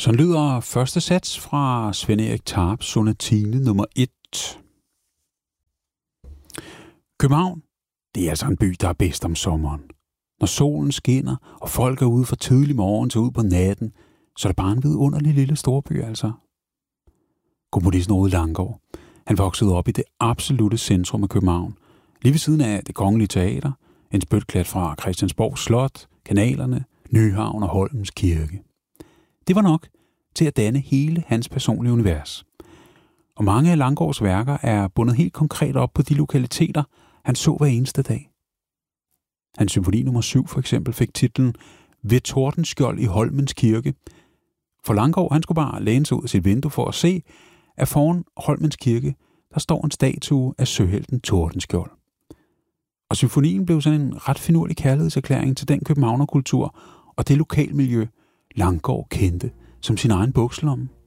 Så lyder første sats fra Svend Erik Tarps sonatine nummer 1. København, det er altså en by, der er bedst om sommeren. Når solen skinner, og folk er ude fra tidlig morgen til ud på natten, så er det bare en vidunderlig lille storby altså. Komponisten Rude Langgaard, han voksede op i det absolutte centrum af København, lige ved siden af Det Kongelige Teater, en spytklat fra Christiansborg Slot, kanalerne, Nyhavn og Holmens Kirke. Det var nok til at danne hele hans personlige univers. Og mange af Langgaards værker er bundet helt konkret op på de lokaliteter, han så hver eneste dag. Hans symfoni nummer 7 for eksempel fik titlen Ved Tordenskjold i Holmens Kirke. For Langgaard, han skulle bare læne sig ud af sit vindue for at se, at foran Holmens Kirke, der står en statue af søhelten Tordenskjold. Og symfonien blev sådan en ret finurlig kærlighedserklæring til den københavnerkultur og det lokalmiljø, Langgaard kendte som sin egen bukselomme.